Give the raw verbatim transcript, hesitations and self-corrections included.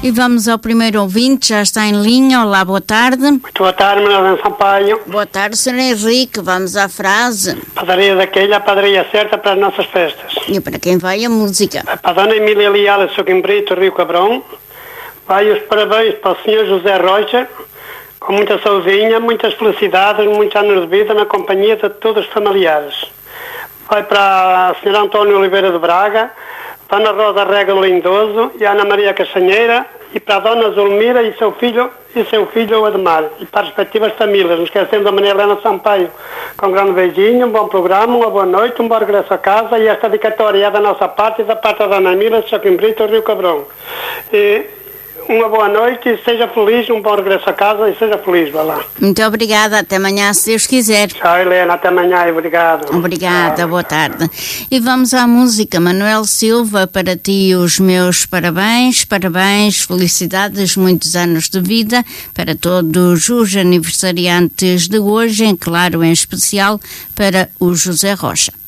E vamos ao primeiro ouvinte, já está em linha. Olá, boa tarde. Muito boa tarde, Manuel Sampaio. Boa tarde, senhor Henrique. Vamos à frase. Padaria daquele, a padaria certa para as nossas festas. E para quem vai a música? Para a dona Emília Leal, de Soquimbrito, Rio Cabrão. Vai os parabéns para o senhor José Rocha, com muita saudinha, muitas felicidades, muitos anos de vida na companhia de todos os familiares. Vai para a senhora António Oliveira de Braga, Dona Rosa Rega Lindoso e Ana Maria Castanheira, e para a Dona Zulmira e seu filho e seu filho Ademar, e para as respectivas famílias, não esquecendo da Maria Helena Sampaio. Com um grande beijinho, um bom programa, uma boa noite, um bom regresso a casa, e esta dedicatória é da nossa parte e da parte da Dona Emília de Soquimbrito, Rio Cabrão. E uma boa noite e seja feliz, um bom regresso a casa e seja feliz, vai lá. Muito obrigada, até amanhã, se Deus quiser. Tchau, Helena, até amanhã e obrigado. Obrigada, tchau, boa tarde. E vamos à música. Manuel Silva, para ti os meus parabéns, parabéns, felicidades, muitos anos de vida para todos os aniversariantes de hoje, em claro, em especial para o José Rocha.